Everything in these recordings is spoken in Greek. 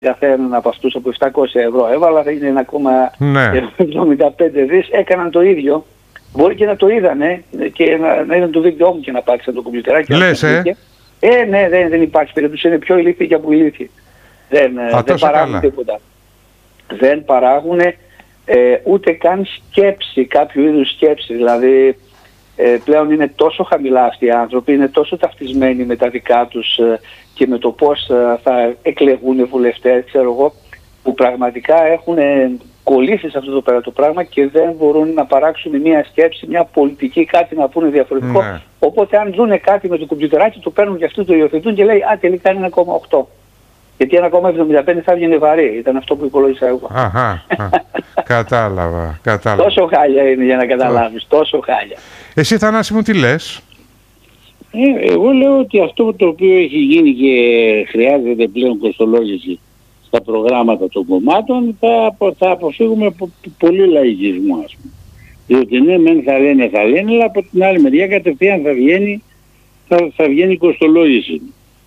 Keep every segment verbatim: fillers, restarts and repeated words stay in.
καθέναν από αυτούς από επτακόσια ευρώ έβαλα, θα είναι ένα κόμμα εβδομήντα πέντε δις, έκαναν το ίδιο. Μπορεί και να το είδανε και να, να είδαν το βίντεο μου και να πάτησαν το κομπιουτεράκι. Λες, ε? Ε, ναι, δεν, δεν υπάρχει περίπτωση, είναι πιο ηλίθιοι και από ηλίθιοι. Δεν, δεν παράγουν καλά. Τίποτα. Δεν παράγουν ε, ούτε καν σκέψη, κάποιο είδους σκέψη. Δηλαδή ε, πλέον είναι τόσο χαμηλά αυτοί οι άνθρωποι, είναι τόσο ταυτισμένοι με τα δικά τους ε, και με το πώς ε, θα εκλεγούν βουλευτές, ξέρω εγώ, που πραγματικά έχουν ε, κολλήσει σε αυτό το πέρα το πράγμα και δεν μπορούν να παράξουν μια σκέψη, μια πολιτική, κάτι να πούνε διαφορετικό. Ναι. Οπότε αν δούνε κάτι με το κομπιουτεράκι, το παίρνουν και αυτοί το υιοθετούν και λέει «Α, τελικά είναι ένα κόμμα οκτώ». Γιατί ένα κόμμα εβδομήντα πέντε θα βγαίνει βαρύ. Ήταν αυτό που υπολόγισα εγώ. Αχα, κατάλαβα, κατάλαβα. Τόσο χάλια είναι για να καταλάβεις, τόσο χάλια. Εσύ, Θανάση μου, τι λες? Ε, εγώ λέω ότι αυτό το οποίο έχει γίνει και χρειάζεται πλέον κοστολόγηση στα προγράμματα των κομμάτων, θα, θα αποφύγουμε από πολύ λαϊκισμό, ας πούμε. Διότι ναι, μεν θα λένε, θα λένε, αλλά από την άλλη μεριά κατευθείαν θα βγαίνει, θα, θα βγαίνει κοστολόγηση.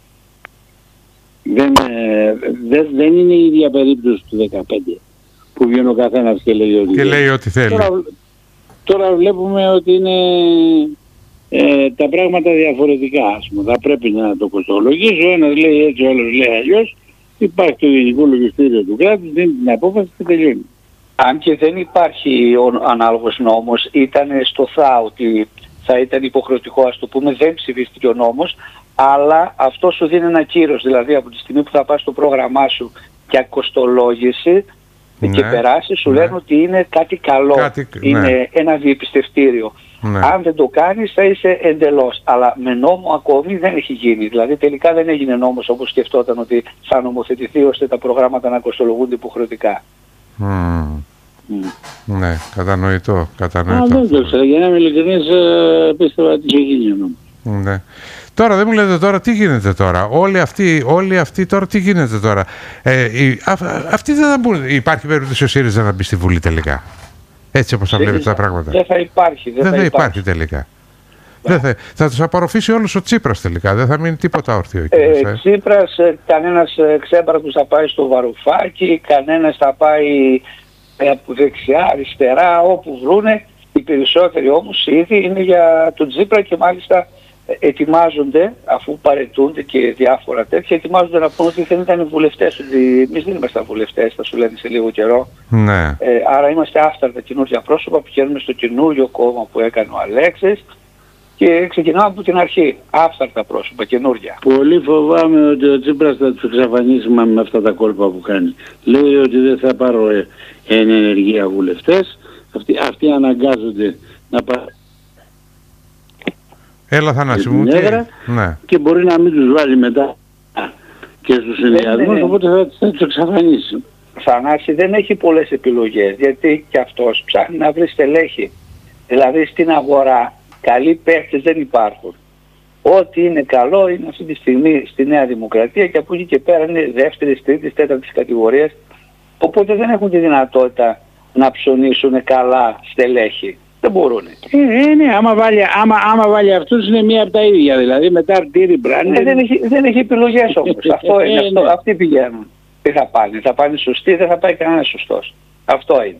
Δεν, ε, δεν, δεν είναι η ίδια περίπτωση του δεκαπέντε που βγαίνει ο καθένας και λέει ότι, και λέει ό,τι θέλει. Τώρα, τώρα βλέπουμε ότι είναι ε, τα πράγματα διαφορετικά, ας πούμε. Θα πρέπει να το κοστολογήσει, ο ένας λέει έτσι, ο άλλος λέει αλλιώς. Υπάρχει το Γενικό Λογιστήριο του κράτους, δίνει την απόφαση και τελειώνει. Αν και δεν υπάρχει ο ανάλογος νόμος, ήταν στο ΘΑ ότι θα ήταν υποχρεωτικό, ας το πούμε, δεν ψηφίστηκε ο νόμος, αλλά αυτό σου δίνει ένα κύρος, δηλαδή από τη στιγμή που θα πας στο πρόγραμμά σου για κοστολόγηση, ναι, και περάσει, σου ναι, λένε ότι είναι κάτι καλό, κάτι, είναι ναι, ένα διεπιστευτήριο. Ναι. Αν δεν το κάνεις θα είσαι εντελώς. Αλλά με νόμο ακόμη δεν έχει γίνει. Δηλαδή τελικά δεν έγινε νόμος όπως σκεφτόταν ότι θα νομοθετηθεί ώστε τα προγράμματα να κοστολογούνται υποχρεωτικά. Mm. Mm. Ναι, κατανοητό. κατανοητό. Α, δεν το ξέρω. Για να είμαι ειλικρινής, πίστευα ότι είχε γίνει ο νόμος. Ναι. Τώρα δεν μου λέτε τώρα τι γίνεται τώρα. Όλοι αυτοί, όλοι αυτοί τώρα τι γίνεται τώρα. Ε, η, α, αυτοί δεν θα μπουν. Υπάρχει περίπτωση ο ΣΥΡΙΖΑ να μπει στη Βουλή τελικά? Έτσι όπως θα βλέπετε τα πράγματα. Δεν θα υπάρχει. Δεν, δεν θα, θα υπάρχει, υπάρχει τελικά. Δεν θα, θα τους απορροφήσει όλος ο Τσίπρας τελικά. Δεν θα μείνει τίποτα όρθιο. Ε, ε. Τσίπρας, ε, κανένας ε, ξέμπαρκος θα πάει στο Βαρουφάκι, κανένας θα πάει ε, από δεξιά, αριστερά, όπου βρούνε. Οι περισσότεροι όμως ήδη είναι για τον Τσίπρα και μάλιστα ετοιμάζονται, αφού παρετούνται και διάφορα τέτοια, ετοιμάζονται να πούνε ότι δεν ήταν βουλευτές, ότι εμείς δεν ήμασταν βουλευτές, θα σου λένε σε λίγο καιρό. Ναι. Ε, άρα είμαστε άφθαρτα καινούργια πρόσωπα, πηγαίνουμε στο καινούριο κόμμα που έκανε ο Αλέξης και ξεκινάμε από την αρχή. Άφθαρτα πρόσωπα, καινούργια. Πολύ φοβάμαι ότι ο Τσίπρας θα τους εξαφανίσει με αυτά τα κόλπα που κάνει. Λέει ότι δεν θα πάρω ε, εν ενεργεία βουλευτές, αυτοί, αυτοί αναγκάζονται να πάρουν. Έλα, Θανάση μου, έδρα, ναι, και μπορεί να μην τους βάλει μετά και στους συνδυασμούς, οπότε θα, θα τους εξαφανίσει. Θανάση δεν έχει πολλές επιλογές, γιατί και αυτός ψάχνει να βρει στελέχη. Δηλαδή στην αγορά καλοί παίχτες δεν υπάρχουν. Ό,τι είναι καλό είναι αυτή τη στιγμή στη Νέα Δημοκρατία και από εκεί και πέρα είναι δεύτερης, τρίτης, τέταρτης κατηγορίας. Οπότε δεν έχουν τη δυνατότητα να ψωνίσουν καλά στελέχη. Δεν μπορούν. Ε, ναι, άμα βάλει, άμα, άμα βάλει αυτούς είναι μία από τα ίδια. Δηλαδή μετά αρτήρι, μπράνι. Ε, δεν, έχει, δεν έχει επιλογές όμως. Αυτό είναι. Αυτό, αυτοί πηγαίνουν. Τι θα πάνε. Θα πάνε σωστοί, δεν θα πάει κανένας σωστός. Αυτό είναι.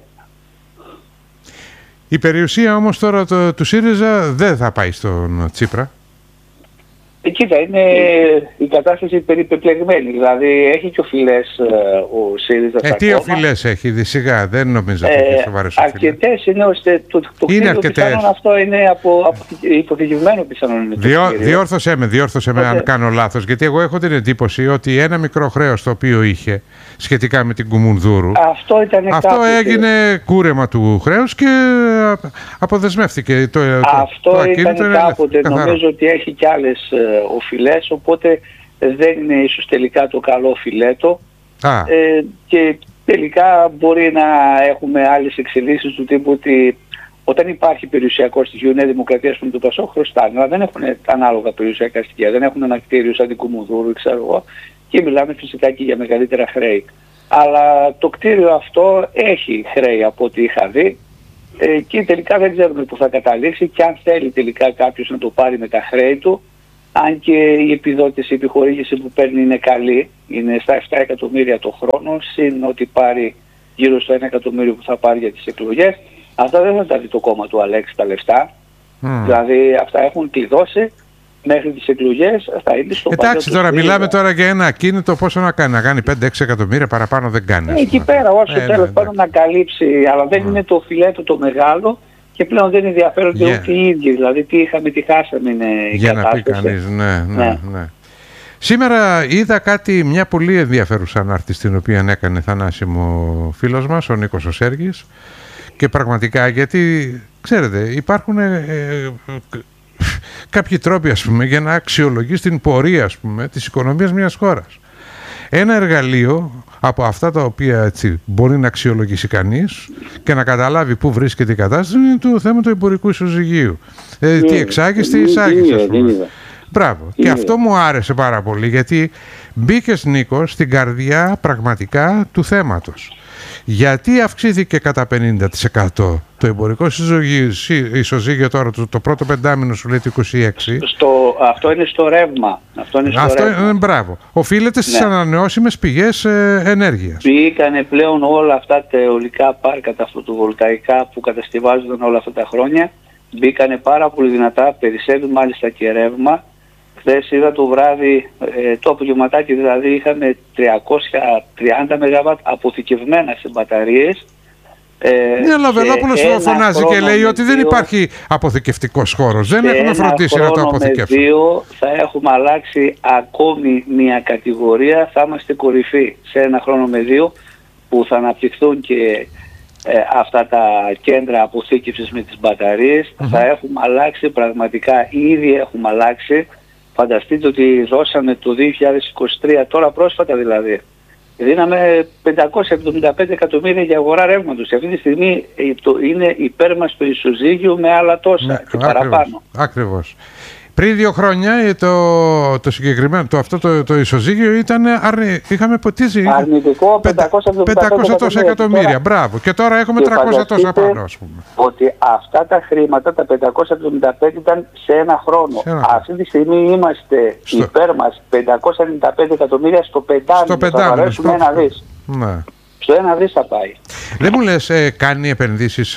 Η περιουσία όμως τώρα το, του ΣΥΡΙΖΑ δεν θα πάει στον Τσίπρα. Ε, κοίτα, είναι η κατάσταση περιπεπλεγμένη. Δηλαδή έχει και οφειλές ο ΣΥΡΙΖΑ. Ε, τι οφειλές έχει, δει, σιγά, δεν νομίζω ότι έχει σοβαρές οφειλές. Αρκετές είναι ώστε το, το κτίριο πιθανόν αυτό είναι από, από υποθηκευμένο πιθανόν είναι. Διό, διόρθωσέ με, διόρθωσέ με αν κάνω λάθος, γιατί εγώ έχω την εντύπωση ότι ένα μικρό χρέος το οποίο είχε σχετικά με την Κουμουνδούρου, αυτό, ήταν αυτό έγινε κούρεμα του χρέους και αποδεσμεύτηκε. Το, αυτό το, το ήταν το κάποτε, καθαρό. Νομίζω ότι έχει κι άλλες οφειλές, οπότε δεν είναι ίσως τελικά το καλό φιλέτο ε, και τελικά μπορεί να έχουμε άλλες εξελίξεις του τύπου ότι όταν υπάρχει περιουσιακό στοιχείο, η Νέα Δημοκρατία με το Πασόκ χρωστάνε, αλλά δεν έχουν ανάλογα περιουσιακά στοιχεία, δεν έχουν ένα κτίριο σαν την Κουμουνδούρου, ξέρω εγώ, και μιλάμε φυσικά και για μεγαλύτερα χρέη. Αλλά το κτίριο αυτό έχει χρέη από ό,τι είχα δει ε, και τελικά δεν ξέρουμε που θα καταλήξει και αν θέλει τελικά κάποιος να το πάρει με τα χρέη του, αν και η επιδότηση, η επιχορήγηση που παίρνει είναι καλή, Είναι στα επτά εκατομμύρια το χρόνο, συν ότι πάρει γύρω στο ένα εκατομμύριο που θα πάρει για τις εκλογές. Αυτά δεν θα τα δει το κόμμα του Αλέξη τα λεφτά. Mm. Δηλαδή αυτά έχουν κλειδώσει μέχρι τις εκλογές, θα είναι στο παλιό. Εντάξει, τώρα μιλάμε τώρα για ένα ακίνητο, πόσο να κάνει, να κάνει πέντε έξι εκατομμύρια, παραπάνω δεν κάνει. Ε, εκεί πέρα, όσο ε, τέλος πάντων να καλύψει, αλλά δεν mm. είναι το φιλέτο το μεγάλο και πλέον δεν ενδιαφέρονται yeah. ούτε οι ίδιοι. Δηλαδή τι είχαμε, τι χάσαμε είναι η για κατάσταση. Για να πει κανείς, ναι, ναι, ναι. ναι. Σήμερα είδα κάτι, μια πολύ ενδιαφέρουσα ανάρτηση την οποία έκανε θανάσιμο φίλος μας, ο Νίκος ο Σέργης, και πραγματικά γιατί, ξέρετε, υπάρχουν ε, ε, κάποιοι τρόποι, ας πούμε, για να αξιολογείς την πορεία, ας πούμε, της οικονομίας μιας χώρας. Ένα εργαλείο από αυτά τα οποία έτσι, μπορεί να αξιολογήσει κανείς και να καταλάβει πού βρίσκεται η κατάσταση είναι το θέμα του εμπορικού ισοζυγίου. Ε, τι εξάγεις, τι εισάγεις, ας πούμε. Μπράβο. Και αυτό μου άρεσε πάρα πολύ, γιατί μπήκες, Νίκο, στην καρδιά πραγματικά του θέματος. Γιατί αυξήθηκε κατά πενήντα τοις εκατό το εμπορικό ισοζύγιο τώρα, το, το πρώτο πεντάμινο σου λέει το είκοσι έξι. Στο, αυτό είναι στο ρεύμα. Αυτό είναι στο αυτό, ρεύμα. Ε, μπράβο. Οφείλεται στις ναι. ανανεώσιμες πηγές ε, ενέργειας. Μπήκανε πλέον όλα αυτά τα αιωλικά πάρκα, τα φωτοβολταϊκά που κατασκευάζονταν όλα αυτά τα χρόνια. Μπήκανε πάρα πολύ δυνατά, περισσεύει μάλιστα και ρεύμα. Χθες είδα το βράδυ, ε, το απογευματάκι δηλαδή, είχαμε τριακόσια τριάντα μεγαβάτ αποθηκευμένα σε μπαταρίες. Ε, ναι, αλλά ο Βελόπουλος φωνάζει και λέει ότι δύο, δεν υπάρχει αποθηκευτικός χώρος. Δεν έχουμε φροντίσει να το αποθηκεύσουμε. Σε δύο θα έχουμε αλλάξει ακόμη μια κατηγορία, θα είμαστε κορυφή. Σε ένα χρόνο με δύο που θα αναπτυχθούν και ε, αυτά τα κέντρα αποθήκευσης με τις μπαταρίες, mm-hmm. θα έχουμε αλλάξει πραγματικά, ήδη έχουμε αλλάξει. Φανταστείτε ότι δώσαμε το δύο χιλιάδες είκοσι τρία, τώρα πρόσφατα δηλαδή, δίναμε πεντακόσια εβδομήντα πέντε εκατομμύρια για αγορά ρεύματος. Αυτή τη στιγμή είναι υπέρ μας το ισοζύγιο με άλλα τόσα ναι, και ακριβώς, παραπάνω. Ακριβώς. Πριν δύο χρόνια το, το συγκεκριμένο, το, αυτό το, το ισοζύγιο ήταν αρνη, είχαμε ποτίσει αρνητικό πεντακόσια εβδομήντα τόσα εκατομμύρια. Τώρα, μπράβο. Και τώρα έχουμε και τριακόσια τόσα πάνω, ας πούμε. Ότι αυτά τα χρήματα, τα πεντακόσια εβδομήντα πέντε ήταν σε ένα χρόνο. Σε ένα. Αυτή τη στιγμή είμαστε στο... υπέρ μας πεντακόσια ενενήντα πέντε εκατομμύρια στο πεντάμινο. Στο πεντάμινο. Θα παρέσουμε ένα δις. Ναι. Στο ένα δις θα πάει. Δεν μου λες, ε, κάνει επενδύσεις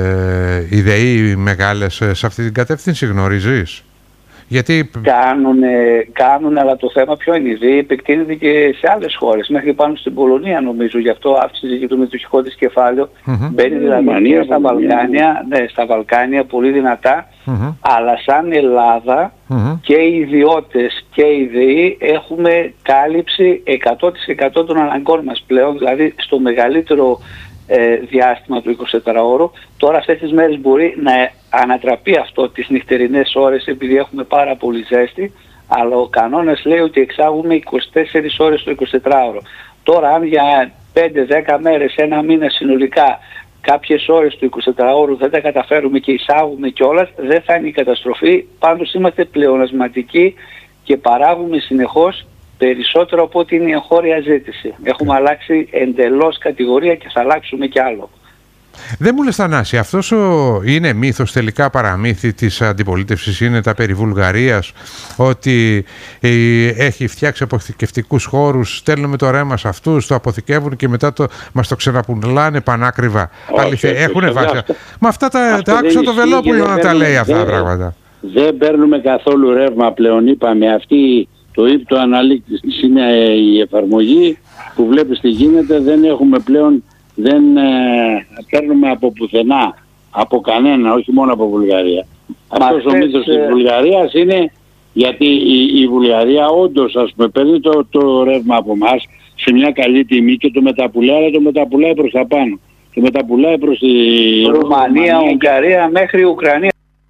ε, η ΔΕΗ μεγάλες ε, σε αυτή την κατεύθυνση, γνωρίζεις? Γιατί... Κάνουν, κάνουν, αλλά το θέμα ποιο είναι, η ΔΕΗ επεκτείνεται και σε άλλες χώρες, μέχρι πάνω στην Πολωνία νομίζω, γι' αυτό αύξησε και το μετοχικό της κεφάλαιο, mm-hmm. μπαίνει δηλαδή mm-hmm. στα Βαλκάνια, ναι, στα Βαλκάνια πολύ δυνατά, mm-hmm. αλλά σαν Ελλάδα mm-hmm. και οι ιδιώτες και η ΔΕΗ έχουμε κάλυψη εκατό τοις εκατό των αναγκών μας πλέον, δηλαδή στο μεγαλύτερο Ε, διάστημα του εικοσιτετράωρου. Τώρα αυτές τις μέρες μπορεί να ανατραπεί αυτό τις νυχτερινές ώρες επειδή έχουμε πάρα πολύ ζέστη, αλλά ο κανόνας λέει ότι εξάγουμε είκοσι τέσσερις ώρες το εικοσιτετράωρο. Τώρα αν για πέντε δέκα μέρες, ένα μήνα συνολικά κάποιες ώρες του εικοσιτετράωρου δεν τα καταφέρουμε και εισάγουμε κιόλας, δεν θα είναι η καταστροφή. Πάντως είμαστε πλεονασματικοί και παράγουμε συνεχώς περισσότερο από ό,τι είναι η εγχώρια ζήτηση. Έχουμε αλλάξει εντελώς κατηγορία και θα αλλάξουμε κι άλλο. Δεν μου λες, Θανάση, αυτός ο... είναι μύθος τελικά, παραμύθι της αντιπολίτευσης, είναι τα περί Βουλγαρίας, ότι ε, έχει φτιάξει αποθηκευτικούς χώρους, στέλνουμε το ρέμα σε αυτούς, το αποθηκεύουν και μετά το, μας το ξαναπουλάνε πανάκριβα. Αλήθεια, έχουν βάσει. Μα αυτά τα, τα άκουσα το Βελόπουλο να τα λέει αυτά τα πράγματα. Δεν παίρνουμε καθόλου ρεύμα πλέον, είπαμε, αυτή το ύπτο αναλύκτης είναι η εφαρμογή που βλέπεις τι γίνεται, δεν έχουμε πλέον, δεν ε, παίρνουμε από πουθενά, από κανένα, όχι μόνο από Βουλγαρία. Μα αυτός ο μύθος της Βουλγαρίας είναι γιατί η, η Βουλγαρία όντως, ας πούμε, παίρνει το, το ρεύμα από εμάς σε μια καλή τιμή και το μεταπουλάει, αλλά το μεταπουλάει προς τα πάνω. Το μεταπουλάει προς τη Ρουμανία, Ουγγαρία, μέχρι η Ουκρανία.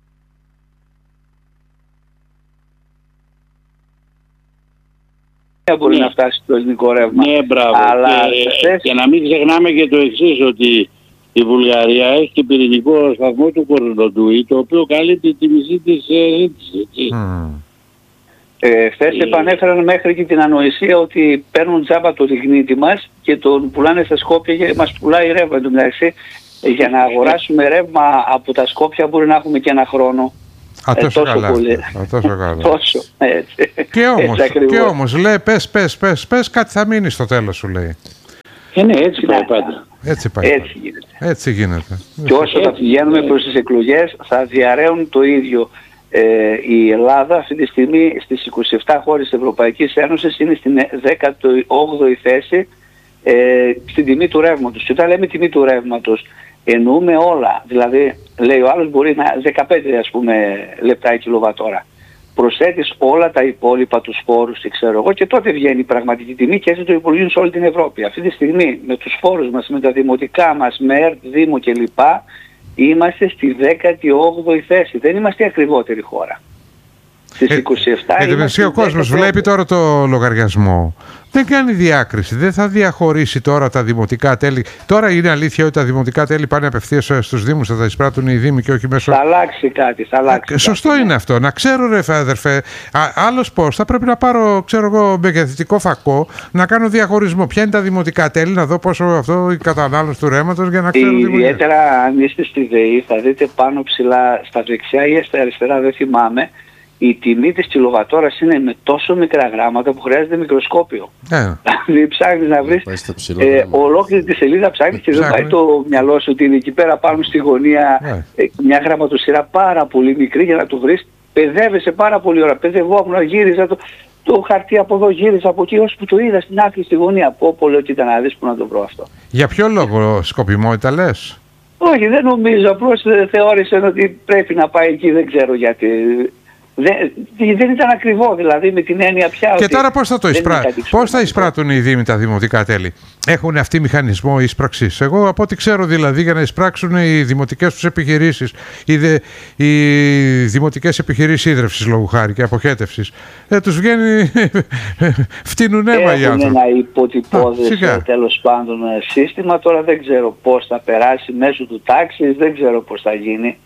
Μπορεί ναι. να φτάσει το ελληνικό ρεύμα. Ναι, μπράβο. Αλλά και, θες... και να μην ξεχνάμε και το εξής, ότι η Βουλγαρία έχει και πυρηνικό σταθμό του Κορδοντούι, το οποίο καλύπτει τη μισή της ζήτησης. Mm. Ε, χθες ε... επανέφεραν μέχρι και την ανοησία ότι παίρνουν τζάμπα το λιγνίτη μας και τον πουλάνε στα Σκόπια και μας πουλάει ρεύμα. Εντάξει, για να αγοράσουμε ρεύμα από τα Σκόπια μπορεί να έχουμε και ένα χρόνο. Α, τόσο, ε, τόσο καλά. Πολύ. Α, τόσο καλά. Τόσο, έτσι. Και όμως, έτσι και όμως λέει, πες, πες, πες, πες, κάτι θα μείνει στο τέλος σου, λέει. Ε, ναι, έτσι πάει πάντα. Έτσι πάει. Έτσι γίνεται. Έτσι γίνεται. Και όσο θα πηγαίνουμε προς τις εκλογές, θα διαρρέουν το ίδιο. Ε, η Ελλάδα αυτή τη στιγμή στις είκοσι επτά χώρες της Ευρωπαϊκής Ένωσης είναι στην δέκατη όγδοη θέση ε, στην τιμή του ρεύματος. Και όταν λέμε τιμή του ρεύματος, εννοούμε όλα. Δηλαδή, λέει ο άλλος μπορεί να δεκαπέντε ας πούμε, λεπτά η κιλοβατόρα. Προσθέτεις όλα τα υπόλοιπα, τους φόρους και ξέρω εγώ, και τότε βγαίνει η πραγματική τιμή και έτσι το υπολογίζουν σε όλη την Ευρώπη. Αυτή τη στιγμή με τους φόρους μας, με τα δημοτικά μας, με ΕΡΤ, Δήμο κλπ. Είμαστε στη δέκατη όγδοη θέση. Δεν είμαστε η ακριβότερη χώρα. Στις ε, είκοσι επτά ε, είμαστε. Ο κόσμος βλέπει τώρα το λογαριασμό. Δεν κάνει διάκριση. Δεν θα διαχωρίσει τώρα τα δημοτικά τέλη. Τώρα είναι αλήθεια ότι τα δημοτικά τέλη πάνε απευθείας στους Δήμους, θα τα εισπράττουν οι Δήμοι και όχι μέσω. Θα αλλάξει κάτι. Θα αλλάξει. Α, σωστό κάτι, είναι ναι. αυτό. Να ξέρω, ρε αδερφέ, άλλος πώς. Θα πρέπει να πάρω, ξέρω εγώ, μεγεθυντικό φακό, να κάνω διαχωρισμό. Ποια είναι τα δημοτικά τέλη, να δω πόσο αυτό η κατανάλωση του ρέματος για να ξέρω. Ιδιαίτερα αν είστε στη ΔΕΗ, θα δείτε πάνω ψηλά στα δεξιά ή στα αριστερά, δεν θυμάμαι. Η τιμή της κιλοβατόρας είναι με τόσο μικρά γράμματα που χρειάζεται μικροσκόπιο. Yeah. Δηλαδή ψάχνεις να βρεις ε, ολόκληρη τη σελίδα, ψάχνεις και δεν πάει το μυαλό σου ότι είναι εκεί πέρα πάνω στη γωνία yeah. ε, μια γραμματοσυρά πάρα πολύ μικρή για να το βρεις. Παιδεύεσαι πάρα πολύ ώρα. Παιδευόμουν, γύριζα το, το χαρτί από εδώ, γύριζα από εκεί, ώσπου το είδα στην άκρη στη γωνία. Πω πω λέω και ήταν να δεις που να το βρω αυτό. Για ποιο λόγο σκοπιμότητα λες? Όχι, δεν νομίζω. Απλώς θεώρησαν ότι πρέπει να πάει εκεί, δεν ξέρω γιατί. Δεν, δεν ήταν ακριβό, δηλαδή με την έννοια πια. Και τώρα πώς θα το εισπρά... πώς θα εισπράττουν οι Δήμοι τα δημοτικά τέλη? Έχουν αυτοί μηχανισμό εισπραξής? Εγώ από ό,τι ξέρω δηλαδή, για να εισπράξουν οι δημοτικές τους επιχειρήσεις, οι, δε... οι δημοτικές επιχειρήσεις ίδρευσης λόγου χάρη και αποχέτευσης, ε, τους βγαίνει φτύνουν αίμα οι άνθρωποι. Έχουν ένα υποτυπώδες τέλος πάντων σύστημα, τώρα δεν ξέρω πώς θα περάσει μέσω του τάξης, δεν ξέρω πώς θα γίνει.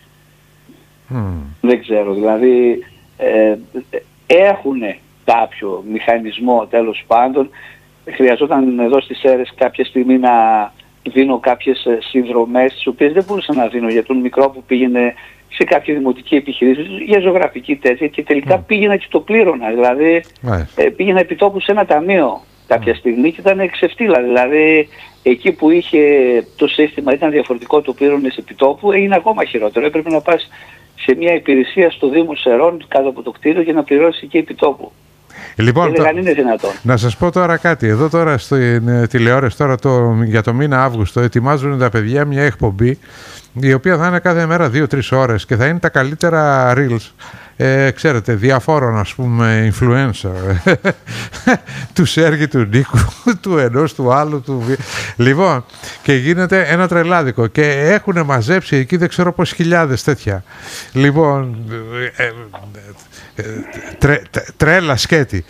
Mm. Δεν ξέρω, δηλαδή ε, έχουν κάποιο μηχανισμό τέλος πάντων. Χρειαζόταν εδώ στις αίρες κάποια στιγμή να δίνω κάποιες συνδρομές, τις οποίες δεν μπορούσα να δίνω για τον μικρό που πήγαινε σε κάποια δημοτική επιχειρήση για ζωγραφική τέτοια και τελικά mm. πήγαινα και το πλήρωνα. Δηλαδή mm. ε, πήγαινα επιτόπου σε ένα ταμείο κάποια στιγμή και ήταν ξεφτύλα. Δηλαδή εκεί που είχε το σύστημα ήταν διαφορετικό, το πλήρωνες επιτόπου, έγινε ακόμα χειρότερο. Έπρεπε να πας σε μια υπηρεσία στο Δήμο Σερών κάτω από το κτίριο για να πληρώσει εκεί επιτόπου. Λοιπόν, το... είναι δυνατόν. Να σας πω τώρα κάτι. Εδώ τώρα στην τηλεόραση τώρα το, για το μήνα Αύγουστο ετοιμάζουν τα παιδιά μια εκπομπή η οποία θα είναι κάθε μέρα δύο τρεις ώρες και θα είναι τα καλύτερα reels. Ε, ξέρετε, διαφόρων ας πούμε influencer του Σέργη, του Νίκου, του ενός, του άλλου του... Λοιπόν, και γίνεται ένα τρελάδικο και έχουν μαζέψει εκεί δεν ξέρω πόσες χιλιάδες τέτοια. Λοιπόν, ε, ε, ε, τρε, τρέλα σκέτη.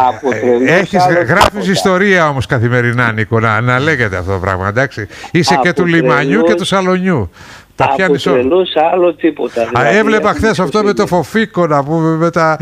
Έχεις, γράφεις ιστορία όμως καθημερινά, Νίκο, να, να λέγεται αυτό το πράγμα, εντάξει. Είσαι και του λιμανιού και του σαλονιού. Τα από τρελούς άλλο τίποτα. Α, δηλαδή, έβλεπα χθες αυτό με το φοφίκο να πούμε με τα...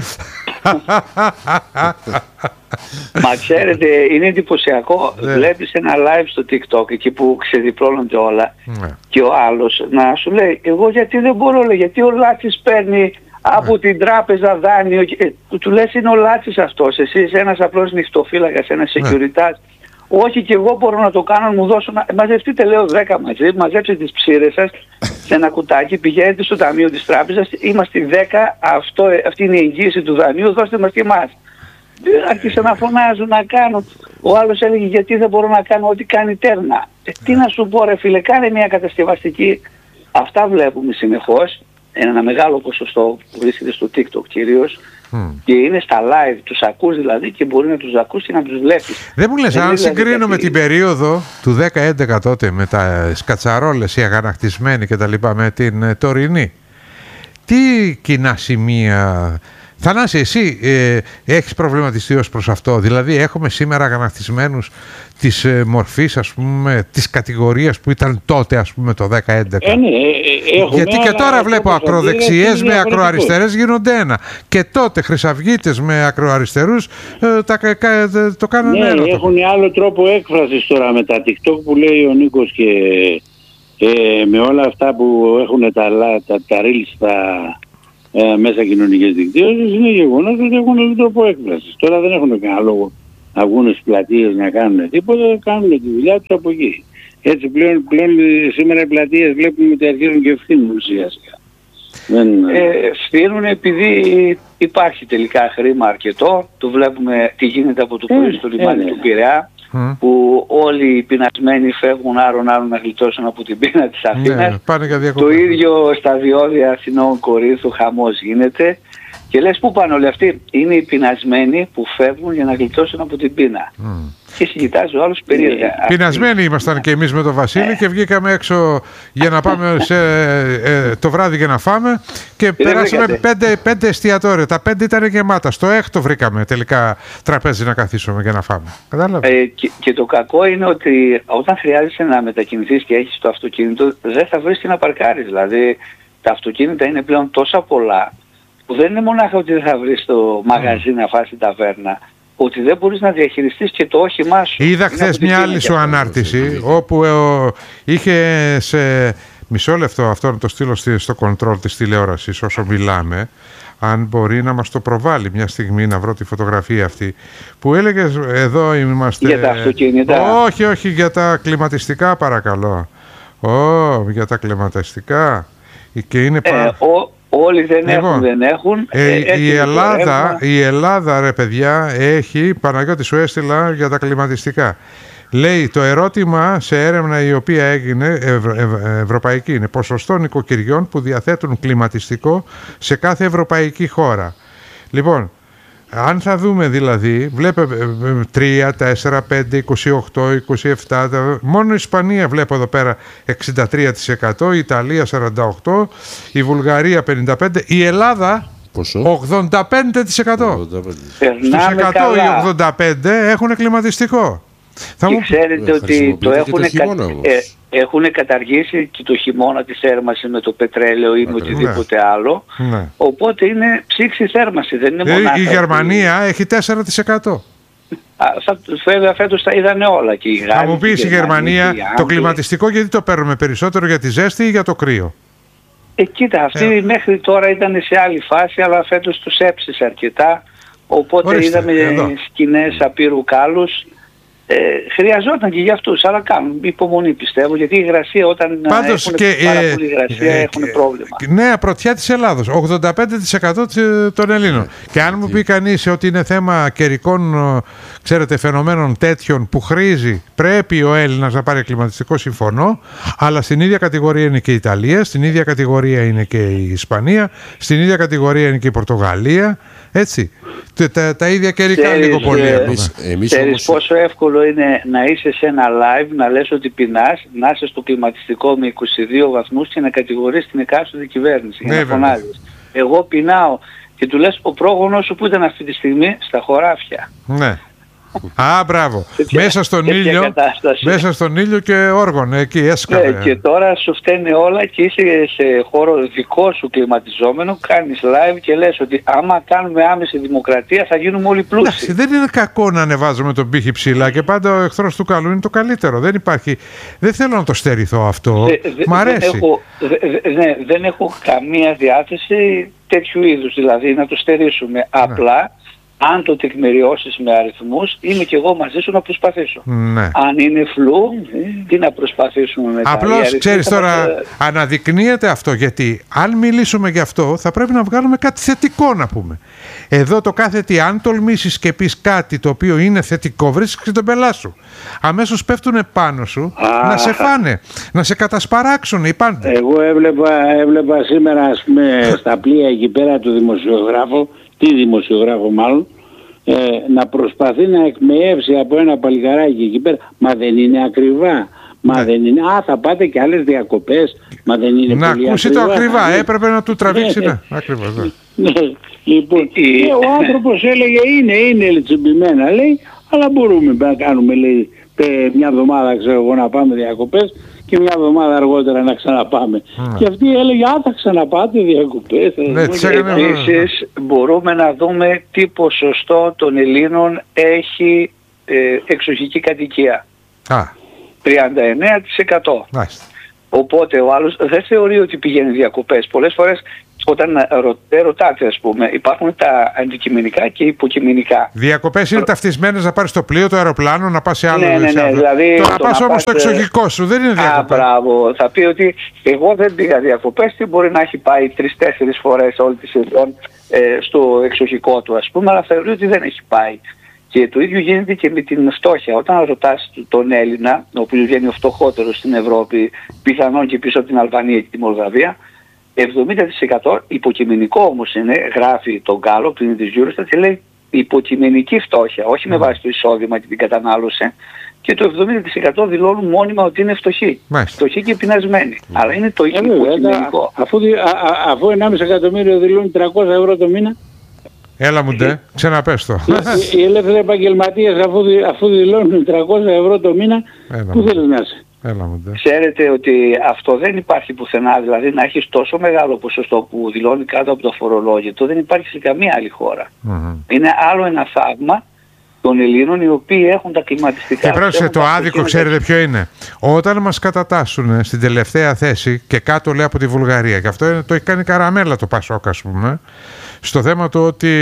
Μα ξέρετε, είναι εντυπωσιακό. Βλέπεις ένα live στο TikTok εκεί που ξεδιπλώνονται όλα ναι. και ο άλλος να σου λέει εγώ γιατί δεν μπορώ, λέει, γιατί ο Λάτσης παίρνει από ναι. την τράπεζα δάνειο και, του, του λες είναι ο Λάτσης αυτός, εσύ είσαι ένας απλός νυχτοφύλακας, ένας securitas. Ναι. Όχι και εγώ μπορώ να το κάνω, να μου δώσω να... Μαζευτείτε λέω δέκα μαζί, μαζέψτε τις ψήρες σας σε ένα κουτάκι, πηγαίνετε στο ταμείο της τράπεζας, είμαστε δέκα, αυτό, αυτή είναι η εγγύηση του δανείου, δώστε μας και εμάς. Άρχισαν να φωνάζουν, να κάνουν. Ο άλλος έλεγε γιατί δεν μπορώ να κάνω ό,τι κάνει τέρνα. Ε, τι να σου πω ρε φίλε, κάνε μια κατασκευαστική. Αυτά βλέπουμε συνεχώς, ένα μεγάλο ποσοστό που βρίσκεται στο TikTok κυρίως. Mm. Και είναι στα live, τους ακούς δηλαδή και μπορεί να τους ακούς και να τους βλέπεις. Δεν μου λες, αν συγκρίνω με την περίοδο του δέκα έντεκα τότε με τα σκατσαρόλες, οι αγανακτισμένοι και τα λοιπά, με την ε, τωρινή, τι κοινά σημεία... Θανάση, εσύ ε, έχεις προβληματιστεί ως προς αυτό? Δηλαδή έχουμε σήμερα αγανακτισμένους της ε, μορφής, ας πούμε, της κατηγορίας που ήταν τότε, ας πούμε, το δέκα έντεκα. Ε, ναι, ε, έχουμε, γιατί και τώρα βλέπω ακροδεξιές με ακροαριστερές γίνονται ένα. Και τότε χρυσαυγίτες με ακροαριστερούς ε, τα, κα, το κάνανε ναι, ένα. Ναι, έχουν άλλο τρόπο έκφρασης τώρα με τα TikTok που λέει ο Νίκος και ε, με όλα αυτά που έχουν τα, τα, τα reels, τα... ε, μέσα κοινωνικές δικτύωσης, είναι γεγονός ότι έχουν λίγο τρόπο έκφρασης. Τώρα δεν έχουν κανένα λόγο να βγουν στις πλατείες να κάνουν τίποτα, κάνουν τη δουλειά τους από εκεί. Έτσι πλέον, πλέον σήμερα οι πλατείες βλέπουμε ότι αρχίζουν και ευθύνουν ουσιαστικά. Δεν... Ε, ευθύνουν επειδή υπάρχει τελικά χρήμα αρκετό. Το βλέπουμε τι γίνεται από το πρωί στο λιμάνι του Πειραιά, mm. που όλοι οι πεινασμένοι φεύγουν άρον-άρον να γλιτώσουν από την πείνα της Αθήνας. Ναι, το ίδιο στα διόδια Αθηνών Κορίνθου χαμός γίνεται. Και λες πού πάνε όλοι αυτοί? Είναι οι πεινασμένοι που φεύγουν για να γλιτώσουν από την πείνα. Mm. Και συγκοιτάζει ο άλλος περίεργα. Πεινασμένοι ήμασταν και εμείς με τον Βασίλη ε. και βγήκαμε έξω για να πάμε σε, ε, το βράδυ για να φάμε και τι περάσαμε πέντε, πέντε εστιατόρια. Τα πέντε ήταν γεμάτα. Στο έκτο βρήκαμε τελικά τραπέζι να καθίσουμε για να φάμε. Κατάλαβε. Ε, και, και το κακό είναι ότι όταν χρειάζεσαι να μετακινηθείς και έχεις το αυτοκίνητο, δεν θα βρεις τι να παρκάρεις. Δηλαδή τα αυτοκίνητα είναι πλέον τόσα πολλά που δεν είναι μονάχα ότι δεν θα βρεις το μαγαζί mm. να φας την ταβέρνα, ότι δεν μπορείς να διαχειριστείς και το όχημά σου. Είδα χθες μια άλλη σου ανάρτηση όπου ε, είχε σε μισό λεπτό, αυτό να το στείλω στο control της τηλεόρασης όσο μιλάμε, αν μπορεί να μας το προβάλλει μια στιγμή, να βρω τη φωτογραφία αυτή, που έλεγες εδώ είμαστε... Για τα αυτοκίνητα. Όχι, όχι, για τα κλιματιστικά παρακαλώ. Ω, για τα κλιματιστικά. Και είναι πάρα... ε, ο... Όλοι δεν λοιπόν, έχουν, δεν έχουν. Ε, ε, η, Ελλάδα, η Ελλάδα, ρε παιδιά, έχει, Παναγιώτη σου έστειλα για τα κλιματιστικά. Λέει το ερώτημα σε έρευνα η οποία έγινε, ευ, ευ, ευρωπαϊκή, είναι ποσοστό νοικοκυριών που διαθέτουν κλιματιστικό σε κάθε ευρωπαϊκή χώρα. Λοιπόν, αν θα δούμε δηλαδή, βλέπε τρία, τέσσερα, πέντε, είκοσι οκτώ, είκοσι επτά, μόνο η Ισπανία βλέπω εδώ πέρα εξήντα τρία τοις εκατό, η Ιταλία σαράντα οκτώ τοις εκατό, η Βουλγαρία πενήντα πέντε τοις εκατό, η Ελλάδα πόσο? ογδόντα πέντε τοις εκατό. ογδόντα πέντε τοις εκατό. Στους εκατό οι ογδόντα πέντε τοις εκατό έχουν κλιματιστικό. Θα και μου... ξέρετε ε, ότι το έχουν, κα... ε, έχουν καταργήσει και το χειμώνα τη θέρμανση με το πετρέλαιο ή με οτιδήποτε ναι. άλλο. Ναι. Οπότε είναι ψήξη θέρμανση, δεν είναι μονάχα. Η Γερμανία ότι... έχει τέσσερα τοις εκατό. Βέβαια φέτος τα είδανε όλα και οι Γάλλοι. Θα μου πεις η Γερμανία το κλιματιστικό γιατί το παίρνουμε περισσότερο, για τη ζέστη ή για το κρύο? Ε, κοίτα, αυτοί ε. μέχρι τώρα ήταν σε άλλη φάση, αλλά φέτος τους έψησε αρκετά. Οπότε ορίστε, είδαμε σκηνές απείρου κάλους. Ε, χρειαζόταν και για αυτούς, αλλά κάνουν υπομονή πιστεύω, γιατί η υγρασία όταν πάντως έχουν και, πάρα ε, πολύ υγρασία ε, έχουν ε, πρόβλημα. Νέα πρωτιά της Ελλάδος, ογδόντα πέντε τοις εκατό των Ελλήνων. Ε, και αν μου πει κανείς ότι είναι θέμα καιρικών, ξέρετε, φαινομένων τέτοιων που χρήζει, πρέπει ο Έλληνας να πάρει κλιματιστικό, συμφωνώ, αλλά στην ίδια κατηγορία είναι και η Ιταλία, στην ίδια κατηγορία είναι και η Ισπανία, στην ίδια κατηγορία είναι και η Πορτογαλία, έτσι. Τα, τα, τα ίδια καιρικά ξέρεις, λίγο πολύ. Εμείς, εμείς ξέρεις όμως... πόσο εύκολο είναι να είσαι σε ένα live, να λες ότι πεινάς, να είσαι στο κλιματιστικό με είκοσι δύο βαθμούς και να κατηγορείς την εκάστοτε κυβέρνηση. Ναι, για να φωνάζεις. Εγώ πεινάω και του λες ο πρόγονος σου που ήταν αυτή τη στιγμή στα χωράφια. Ναι. Α, μπράβο. Μέσα στον ήλιο, μέσα στον ήλιο και όργων, εκεί έσκαβε. Ναι, και τώρα σου φταίνε όλα και είσαι σε χώρο δικό σου κλιματιζόμενο, κάνεις live και λες ότι άμα κάνουμε άμεση δημοκρατία θα γίνουμε όλοι πλούσιοι. Εντάξει, δεν είναι κακό να ανεβάζουμε τον πύχη ψηλά και πάντα ο εχθρός του καλού είναι το καλύτερο. Δεν υπάρχει, δεν θέλω να το στερηθώ αυτό, δε, δε, μ' αρέσει. Δεν έχω, δε, ναι, δεν έχω καμία διάθεση τέτοιου είδους, δηλαδή να το στερήσουμε. Ναι. Απλά αν το τεκμηριώσεις με αριθμούς, είμαι και εγώ μαζί σου να προσπαθήσω. Ναι. Αν είναι φλού, τι να προσπαθήσουμε μετά. Απλώς, ξέρεις τώρα, μας... αναδεικνύεται αυτό, γιατί αν μιλήσουμε γι' αυτό, θα πρέπει να βγάλουμε κάτι θετικό να πούμε. Εδώ το κάθε τι, αν τολμήσεις και πεις κάτι το οποίο είναι θετικό, βρίσκεις τον πελά σου. Αμέσως πέφτουν πάνω σου Α, να σε φάνε, να σε κατασπαράξουν οι πάντες. Εγώ έβλεπα, έβλεπα σήμερα, ας πούμε, στα πλοία εκεί πέρα του δημοσιογράφου, τι δημοσιογράφο μάλλον, ε, να προσπαθεί να εκμεεύσει από ένα παλικαράκι εκεί πέρα. Μα δεν είναι ακριβά. Μα ναι. δεν είναι. Α, θα πάτε και άλλες διακοπές. Μα δεν είναι να πολύ ακούσει ακριβά. το ακριβά. Ναι. Έπρεπε να του τραβήξει. Ναι, ναι. Ακριβώς, ναι. ναι. Λοιπόν, και ο άνθρωπος έλεγε είναι, είναι λιτσιμπημένα λέει, αλλά μπορούμε να κάνουμε λέει, μια εβδομάδα ξέρω εγώ να πάμε διακοπές και μια εβδομάδα αργότερα να ξαναπάμε. Mm. Και αυτή έλεγε, α, θα ξαναπάτε διακοπές. Ναι, επίσης, μπορούμε να δούμε τι ποσοστό των Ελλήνων έχει ε, εξοχική κατοικία. Ah. τριάντα εννέα τοις εκατό. Nice. Οπότε ο άλλος δεν θεωρεί ότι πηγαίνει διακοπές. Πολλές φορές όταν δεν ρωτάτε, ας πούμε, υπάρχουν τα αντικειμενικά και υποκειμενικά. Διακοπές είναι ταυτισμένες να πάρεις το πλοίο, το αεροπλάνο, να πας σε άλλο. Ναι, ναι, ναι, δηλαδή, το να πας όμως στο εξοχικό σου δεν είναι διακοπές. Α, μπράβο. Θα πει ότι εγώ δεν πήγα διακοπές, τι μπορεί να έχει πάει τρεις-τέσσερις φορές όλη τη σεζόν ε, στο εξοχικό του, ας πούμε, αλλά θεωρεί ότι δεν έχει πάει. Και το ίδιο γίνεται και με την φτώχεια. Όταν ρωτάς τον Έλληνα, ο οποίος βγαίνει ο φτωχότερος στην Ευρώπη, πιθανόν και πίσω από την Αλβανία και τη Μολδαβία, εβδομήντα τοις εκατό υποκειμενικό όμως είναι, γράφει τον Γκάλοπ, που είναι της Eurostat, και λέει υποκειμενική φτώχεια, όχι με βάση το εισόδημα και την κατανάλωση, και το εβδομήντα τοις εκατό δηλώνουν μόνιμα ότι είναι φτωχοί. Μάλιστα. Φτωχοί και πεινασμένοι. Mm. Αλλά είναι το ίδιο υποκειμενικό. Αφού, αφού ενάμιση εκατομμύριο δηλώνουν τριακόσια ευρώ το μήνα. Έλα μου ντε, ξαναπες το. Οι, οι ελεύθεροι επαγγελματίες αφού, αφού δηλώνουν τριακόσια ευρώ το μήνα, πού θέλεις να είσαι. Έλα μου ντε. Ξέρετε ότι αυτό δεν υπάρχει πουθενά, δηλαδή να έχεις τόσο μεγάλο ποσοστό που δηλώνει κάτω από το φορολόγητο, δεν υπάρχει σε καμία άλλη χώρα. Mm-hmm. Είναι άλλο ένα θαύμα των Ελλήνων οι οποίοι έχουν τα κλιματιστικά. Και πρόσεχε, το άδικο ξέρετε ποιο είναι. Όταν μας κατατάσσουν στην τελευταία θέση και κάτω λέει από τη Βουλγαρία, και αυτό είναι, το έχει κάνει καραμέλα το Πασόκ, ας πούμε, στο θέμα του ότι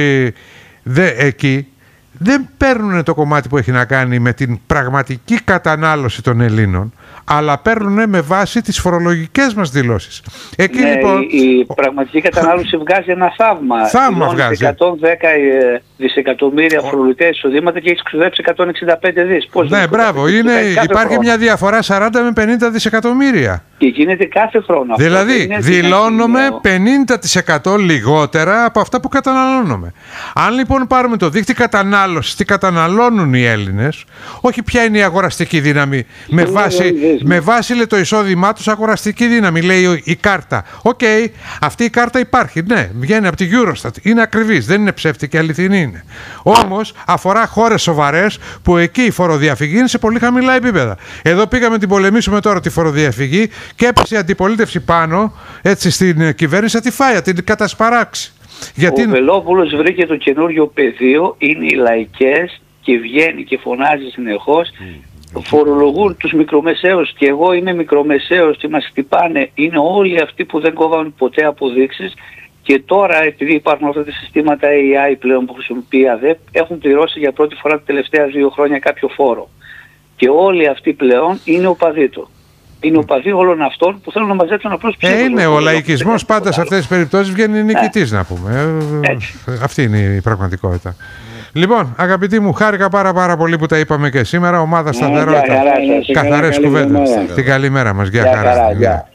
δε, εκεί δεν παίρνουν το κομμάτι που έχει να κάνει με την πραγματική κατανάλωση των Ελλήνων, αλλά παίρνουν με βάση τις φορολογικές μας δηλώσεις. Εκεί, ναι, λοιπόν, η, η πραγματική κατανάλωση βγάζει ένα θαύμα. Θαύμα βγάζει. εκατόν δέκα δισεκατομμύρια φορολογικά εισοδήματα και έχει ξοδέψει εκατόν εξήντα πέντε δις. Πώς ναι, μπράβο. Είναι, υπάρχει χρόνο. Μια διαφορά σαράντα με πενήντα δισεκατομμύρια. Και γίνεται κάθε χρόνο. Δηλαδή, δηλώνουμε πενήντα τοις εκατό λιγότερα από αυτά που καταναλώνουμε. Αν λοιπόν πάρουμε το δίκτυο κατανάλωσης, τι καταναλώνουν οι Έλληνες, όχι ποια είναι η αγοραστική δύναμη, με βάση, με βάση λέει, το εισόδημά τους αγοραστική δύναμη, λέει η κάρτα. Οκ, okay, αυτή η κάρτα υπάρχει, ναι, βγαίνει από τη Eurostat, είναι ακριβής, δεν είναι ψεύτικη, αληθινή είναι. Όμως αφορά χώρες σοβαρές που εκεί η φοροδιαφυγή είναι σε πολύ χαμηλά επίπεδα. Εδώ πήγαμε την πολεμήσουμε τώρα τη φοροδιαφυγή και έπεσε η αντιπολίτευση πάνω, έτσι, στην κυβέρνηση, θα τη φάει, θα την κατασπαράξει. Γιατί... Ο Βελόπουλος βρήκε το καινούριο πεδίο, είναι οι λαϊκές και βγαίνει και φωνάζει συνεχώς. Mm. Φορολογούν τους μικρομεσαίους και εγώ είμαι μικρομεσαίος και μας χτυπάνε. Είναι όλοι αυτοί που δεν κόβαν ποτέ αποδείξεις και τώρα επειδή υπάρχουν αυτά τα συστήματα έι άι πλέον που χρησιμοποιεί η ΑΔΕΠ έχουν πληρώσει για πρώτη φορά τα τελευταία δύο χρόνια κάποιο φόρο. Και όλοι αυτοί πλέον είναι οπαδοί του. Είναι οπαδοί όλων αυτών που θέλουν να μαζέψουν απλώς ψήφους. Ε, είναι ο λαϊκισμός πάντα σε αυτές τις περιπτώσεις βγαίνει νικητής, να πούμε. Έτσι. Αυτή είναι η πραγματικότητα. Λοιπόν, αγαπητοί μου, χάρηκα πάρα πάρα πολύ που τα είπαμε και σήμερα. Ομάδα σταθερότητα. Καθαρές κουβέντες. Την καλή μέρα μας. Γεια χαρά.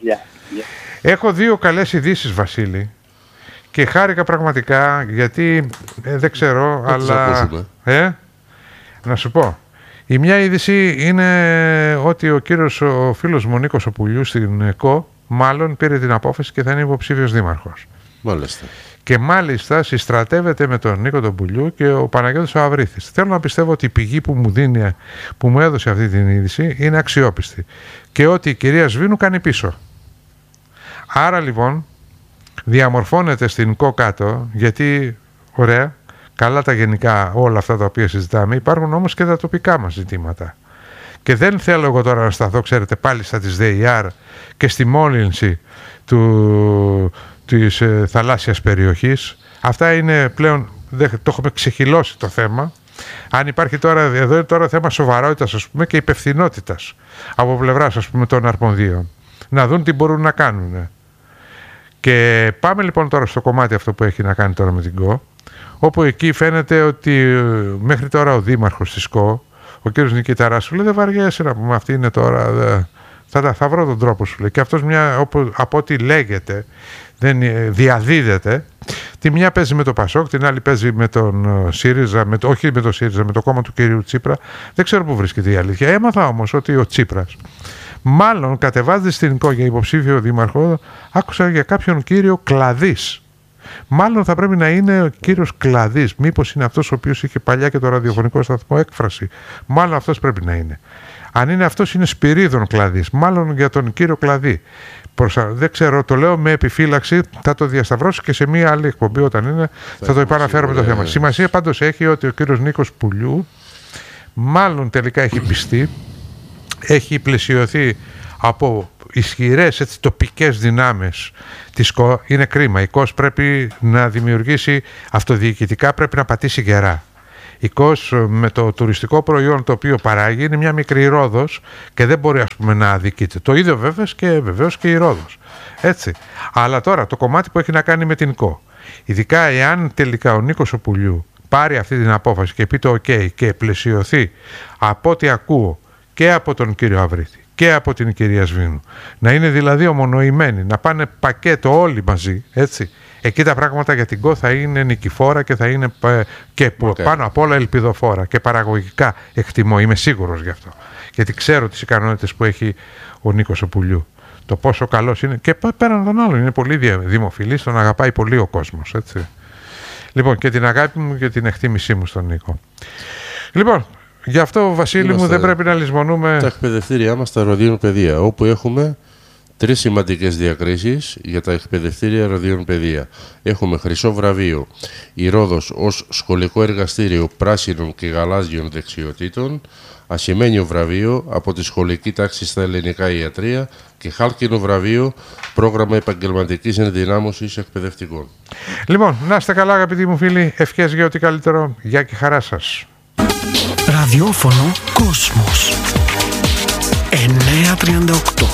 Έχω δύο καλές ειδήσεις, Βασίλη. Και χάρηκα πραγματικά γιατί ε, δεν ξέρω, δεν αλλά. Ε, να σου πω. Η μια είδηση είναι ότι ο κύριος, ο φίλος μου Νίκος ο Πουλιού στην ΕΚΟ, μάλλον πήρε την απόφαση και θα είναι υποψήφιος δήμαρχος. Μάλιστα. Και μάλιστα συστρατεύεται με τον Νίκο τον Πουλιού και ο Παναγιώτης ο Αβρίθης. Θέλω να πιστεύω ότι η πηγή που μου δίνει, που μου έδωσε αυτή την είδηση είναι αξιόπιστη και ότι η κυρία Σβήνου κάνει πίσω. Άρα λοιπόν διαμορφώνεται στην ΕΚΟ κάτω, γιατί ωραία, καλά τα γενικά όλα αυτά τα οποία συζητάμε, υπάρχουν όμως και τα τοπικά μας ζητήματα. Και δεν θέλω εγώ τώρα να σταθώ, ξέρετε, πάλι στα της ΔΕΙΑΡ και στη μόλυνση του, της ε, θαλάσσιας περιοχής. Αυτά είναι πλέον, δεν, το έχουμε ξεχυλώσει το θέμα. Αν υπάρχει τώρα, εδώ είναι τώρα θέμα σοβαρότητας, ας πούμε, και υπευθυνότητας από πλευράς, ας πούμε, των αρμοδίων. Να δουν τι μπορούν να κάνουν. Και πάμε λοιπόν τώρα στο κομμάτι αυτό που έχει να κάνει τώρα με την ΚΟ, όπου εκεί φαίνεται ότι μέχρι τώρα ο δήμαρχος της ΚΟ, ο κύριος Νικηταράς, σου λέει δεν βαριέσαι να πούμε, αυτή είναι τώρα, δε, θα, θα βρω τον τρόπο, σου λέει. Και αυτός μια, όπου, από ό,τι λέγεται, δεν διαδίδεται, τη μια παίζει με το Πασόκ, την άλλη παίζει με τον ΣΥΡΙΖΑ, με το, όχι με το ΣΥΡΙΖΑ, με το κόμμα του κυρίου Τσίπρα. Δεν ξέρω πού βρίσκεται η αλήθεια. Έμαθα όμως ότι ο Τσίπρας, μάλλον κατεβάζεται στην ΚΟ για υποψήφιο δήμαρχο, άκουσα για κάποιον κύριο Κλαδής. Μάλλον θα πρέπει να είναι ο κύριος Κλαδής. Μήπως είναι αυτός ο οποίος είχε παλιά και το ραδιοφωνικό σταθμό Έκφραση. Μάλλον αυτός πρέπει να είναι. Αν είναι αυτός, είναι Σπυρίδων Κλαδής. Μάλλον για τον κύριο Κλαδί. Προσα... Δεν ξέρω, το λέω με επιφύλαξη. Θα το διασταυρώσω και σε μία άλλη εκπομπή όταν είναι. Θα, θα το επαναφέρω με το θέμα. Σημασία πάντως έχει ότι ο κύριος Νίκος Πουλιού μάλλον τελικά έχει πιστεί. Έχει πλαισιωθεί από ισχυρές έτσι, τοπικές δυνάμεις της ΚΟ είναι κρίμα. Η ΚΟΣ πρέπει να δημιουργήσει αυτοδιοικητικά, πρέπει να πατήσει γερά. Η ΚΟΣ με το τουριστικό προϊόν το οποίο παράγει είναι μια μικρή Ρόδος και δεν μπορεί, ας πούμε, να αδικείται. Το ίδιο βέβαια και βεβαίως και η Ρόδος. Έτσι. Αλλά τώρα το κομμάτι που έχει να κάνει με την ΚΟ, ειδικά εάν τελικά ο Νίκος ο Πουλιού πάρει αυτή την απόφαση και πει το OK και πλαισιωθεί από ό,τι ακούω και από τον κύριο Αβρίτη και από την κυρία Σβήνου, να είναι δηλαδή ομονοημένοι, να πάνε πακέτο όλοι μαζί, έτσι, εκεί τα πράγματα για την ΚΟ θα είναι νικηφόρα και θα είναι και okay. πάνω απ' όλα ελπιδοφόρα και παραγωγικά εκτιμώ, είμαι σίγουρος γι' αυτό, γιατί ξέρω τις ικανότητες που έχει ο Νίκος ο Πουλιού, το πόσο καλός είναι και πέραν των άλλων, είναι πολύ δημοφιλής, τον αγαπάει πολύ ο κόσμος, έτσι. Λοιπόν, και την αγάπη μου και την εκτίμησή μου στον Νίκο. Λοιπόν, γι' αυτό, Βασίλη Είμαστε μου, δεν πρέπει να λησμονούμε τα εκπαιδευτήριά μας, τα Ροδίων Παιδεία, όπου έχουμε τρεις σημαντικές διακρίσεις για τα εκπαιδευτήρια Ροδίων Παιδεία. Έχουμε χρυσό βραβείο η Ρόδος ως σχολικό εργαστήριο πράσινων και γαλάζιων δεξιοτήτων, ασημένιο βραβείο από τη σχολική τάξη στα ελληνικά ιατρία και χάλκινο βραβείο πρόγραμμα επαγγελματικής ενδυνάμωσης εκπαιδευτικών. Λοιπόν, να είστε καλά αγαπητοί μου φίλοι, ευχές για ό,τι καλύτερο, γεια και χαρά σας. Ραδιόφωνο Κόσμος εννιακόσια τριάντα οκτώ.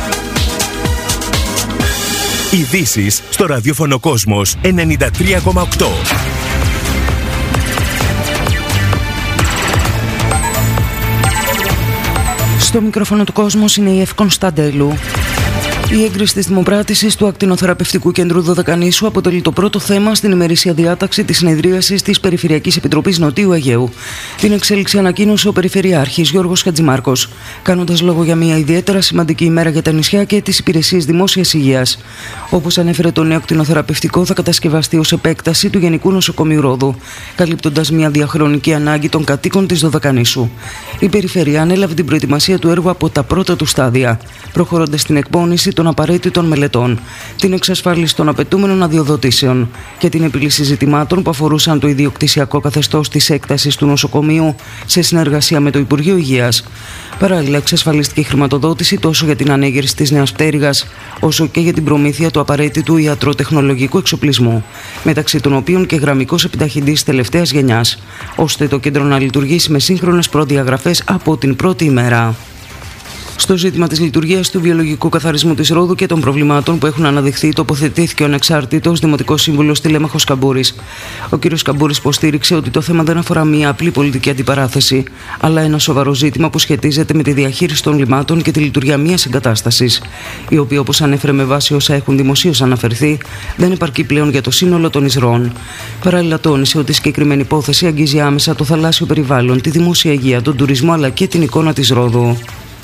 Ειδήσεις στο ραδιόφωνο Κόσμος ενενήντα τρία κόμμα οκτώ. Στο μικρόφωνο του Κόσμος είναι η Ευ Κωνσταντέλου. Η έγκριση της δημοπράτησης του Ακτινοθεραπευτικού Κέντρου Δωδεκανήσου αποτελεί το πρώτο θέμα στην ημερήσια διάταξη της συνεδρίασης της Περιφερειακής Επιτροπής Νοτιού Αιγαίου. Την εξέλιξη ανακοίνωσε ο Περιφερειάρχης Γιώργος Χατζημάρκος, κάνοντας λόγο για μια ιδιαίτερα σημαντική ημέρα για τα νησιά και τις υπηρεσίες δημόσιας υγείας. Όπως ανέφερε, το νέο ακτινοθεραπευτικό θα κατασκευαστεί ως επέκταση του Γενικού Νοσοκομείου Ρόδου, καλύπτοντας μια διαχρονική ανάγκη των κατοίκων της Δωδεκανήσου. Η Περιφέρεια ανέλαβε την προετοιμασία του έργου από τα πρώτα του στάδια, προχωρώντας στην εκπόνηση των απαραίτητων μελετών, την εξασφάλιση των απαιτούμενων αδειοδοτήσεων και την επίλυση ζητημάτων που αφορούσαν το ιδιοκτησιακό καθεστώς της έκτασης του νοσοκομείου σε συνεργασία με το Υπουργείο Υγείας. Παράλληλα, εξασφαλίστηκε η χρηματοδότηση τόσο για την ανέγερση της νέας πτέρυγας, όσο και για την προμήθεια του απαραίτητου ιατροτεχνολογικού εξοπλισμού, μεταξύ των οποίων και γραμμικός επιταχυντής τελευταίας γενιάς, ώστε το κέντρο να λειτουργήσει με σύγχρονες προδιαγραφές από την πρώτη ημέρα. Στο ζήτημα της λειτουργίας του βιολογικού καθαρισμού της Ρόδου και των προβλημάτων που έχουν αναδειχθεί, τοποθετήθηκε ο ανεξάρτητος Δημοτικός Σύμβουλος Τηλέμαχος Καμπούρης. Ο κ. Καμπούρης υποστήριξε ότι το θέμα δεν αφορά μια απλή πολιτική αντιπαράθεση, αλλά ένα σοβαρό ζήτημα που σχετίζεται με τη διαχείριση των λιμάτων και τη λειτουργία μιας εγκατάστασης, η οποία, όπως ανέφερε με βάση όσα έχουν δημοσίως αναφερθεί, δεν επαρκεί πλέον για το σύνολο των εισρώων. Παράλληλα, τόνισε ότι η συγκεκριμένη υπόθεση αγγίζει άμεσα το θαλάσσιο περιβάλλον, τη δημόσια υγεία, τον τουρισμό αλλά και την εικόνα της Ρόδου.